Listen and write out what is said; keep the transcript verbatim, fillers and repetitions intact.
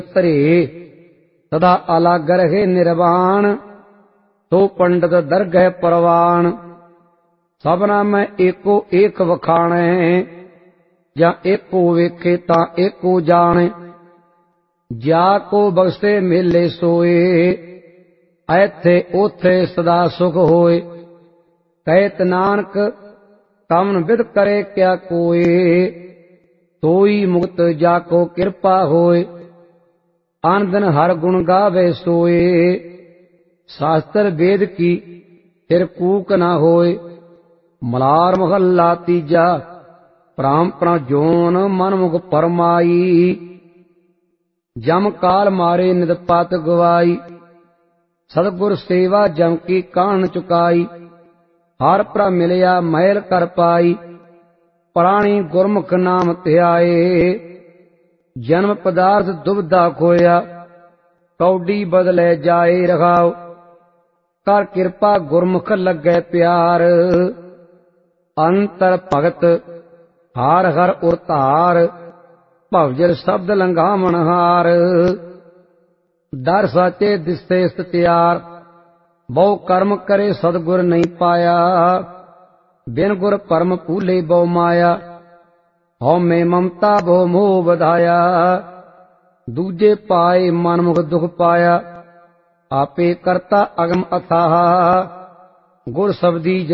ਧਰੇ ਸਦਾ ਅਲਗ ਰਹੇ ਨਿਰਵਾਣ ਸੋ ਪੰਡਤ ਦਰਗਹਿ ਪਰਵਾਨ ਸਭਨਾ ਮੈਂ ਏਕੋ ਏਕ ਵਖਾਣੈ ਜਾਂ ਏਕੋ ਵੇਖੇ ਤਾਂ ਏਕੋ ਜਾਣੈ ਜਾ ਕੋ ਬਖਸ਼ੇ ਮੇਲੇ ਸੋਏ ਐਥੇ ਓਥੇ ਸਦਾ ਸੁਖ ਹੋਏ ਕਹਿਤ ਨਾਨਕ ਕਵਨ ਵਿਦ ਕਰੇ ਕਿਆ ਕੋਏ ਸੋਈ ਮੁਕਤ ਜਾ ਕੋ ਕਿਰਪਾ ਹੋਏ ਆਨ ਦਿਨ ਹਰ ਗੁਣ ਗਾਵੇ ਸੋਏ ਸ਼ਾਸਤਰ ਵੇਦ ਕੀ ਫਿਰ ਕੂਕ ਨਾ ਹੋਏ ਮਲਾਰ ਮਹੱਲਾ ਤੀਜਾ ਪ੍ਰਾਮ ਪ੍ਰ ਜੋਨ ਮਨਮੁਖ ਪਰਮਾਈ ਜਮ ਕਾਲ ਮਾਰੇ ਨਿਤ ਪਤ ਗਵਾਈ ਸਤਿਗੁਰ ਸੇਵਾ ਜਮ ਕੀ ਕਾਣ ਚੁਕਾਈ ਹਰ ਪ੍ਰ ਮਿਲਿਆ ਮਹਿਲ ਕਰ ਪਾਈ ਪ੍ਰਾਣੀ ਗੁਰਮੁਖ ਨਾਮ ਧਿਆਏ ਜਨਮ ਪਦਾਰਥ ਦੁਬਦਾ ਖੋਇਆ ਕੌਡੀ ਬਦਲੇ ਜਾਏ ਰਖਾਓ ਕਰ ਕਿਰਪਾ ਗੁਰਮੁਖ ਲੱਗੇ ਪਿਆਰ ਅੰਤਰ ਭਗਤ ਹਾਰ ਹਰ ਉਰ ਧਾਰ ਭਵਜਲ ਸ਼ਬਦ ਲੰਘਾਵਣ ਹਾਰ ਦਰ ਸਾਚੇ ਦਿਸੇ ਸਤਿਆਰ ਬਹੁ ਕਰਮ ਕਰੇ ਸਤਿਗੁਰ ਨਹੀਂ ਪਾਇਆ ਬਿਨ ਗੁਰ ਪਰਮ ਭੂਲੇ ਬਹੁ ਮਾਇਆ ਹਉ ਮੈਂ ਮਮਤਾ ਬਹੁ ਮੋਹ ਵਧਾਇਆ ਦੂਜੇ ਪਾਏ ਮਨਮੁਖ ਦੁਖ ਪਾਇਆ ਆਪੇ ਕਰਤਾ ਅਗਮ ਅਥਾਹ ਗੁਰ ਸਬਦੀ